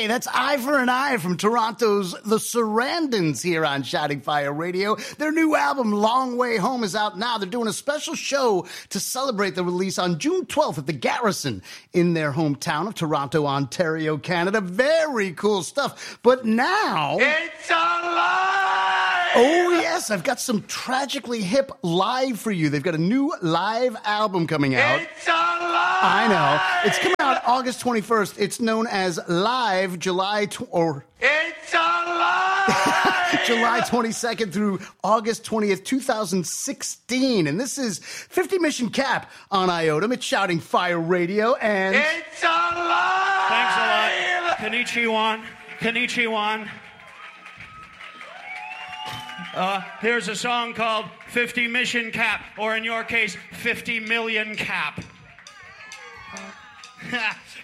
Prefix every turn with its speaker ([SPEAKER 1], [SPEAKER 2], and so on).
[SPEAKER 1] Hey, that's Eye for an Eye from Toronto's The Sarandons here on Shouting Fire Radio. Their new album, Long Way Home, is out now. They're doing a special show to celebrate the release on June 12th at the Garrison in their hometown of Toronto, Ontario, Canada. Very cool stuff. But now...
[SPEAKER 2] It's alive!
[SPEAKER 1] Oh, yes, I've got some tragically hip live for you. They've got a new live album coming out.
[SPEAKER 2] It's alive!
[SPEAKER 1] I know. It's coming out August 21st. It's known as Live July
[SPEAKER 2] It's alive!
[SPEAKER 1] July 22nd through August 20th, 2016. And this is 50 Mission Cap on Iotum. It's Shouting Fire Radio and...
[SPEAKER 2] It's alive!
[SPEAKER 3] Thanks a lot. Konnichiwa. Konnichiwa. Here's a song called 50 Mission Cap, or in your case, 50 Million Cap.